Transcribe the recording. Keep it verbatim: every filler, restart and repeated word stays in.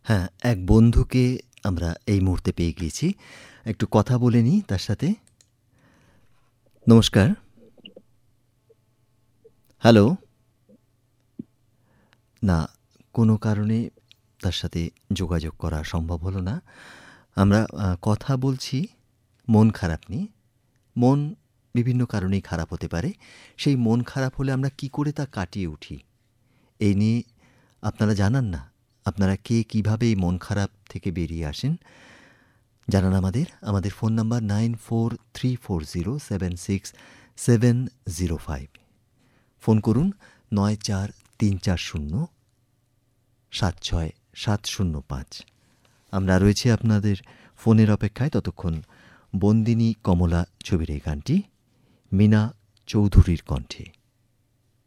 হ্যাঁ, এক বন্ধুকে আমরা এই মুহূর্তে পেয়ে গিয়েছি। একটু কথা বলে নিই তার সাথে। নমস্কার। হ্যালো? না, কোনো কারণে তার সাথে যোগাযোগ করা সম্ভব হলো না। আমরা আ কথা বলছি মন খারাপ নিয়ে। মন বিভিন্ন কারণেই খারাপ হতে পারে। সেই মন খারাপ হলে আমরা কী করে তা কাটিয়ে উঠি? এই নিয়ে আপনারা জানান না? আপনারা কে কীভাবে এই মন খারাপ থেকে বেরিয়ে আসেন? জানান আমাদের। আমাদের phone number nine four three four zero seven six seven zero five. Phone করুন নয় চার তিন চার শূন্য সাত ছয় সাত শূন্য পাঁচ। আমরা রয়েছি আপনাদের ফোনের অপেক্ষায়। ততক্ষণ বন্দিনী কমলা ছবির এই গানটি মীনা চৌধুরীর কণ্ঠে।